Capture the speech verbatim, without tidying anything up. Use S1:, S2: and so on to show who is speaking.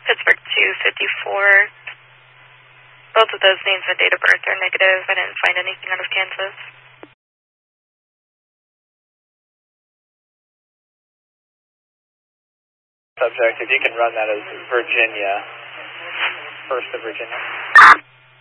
S1: Pittsburgh two fifty-four. Both of those names and date of birth are negative. I didn't find anything out of Kansas.
S2: Subject, if you can run that as Virginia, first of Virginia.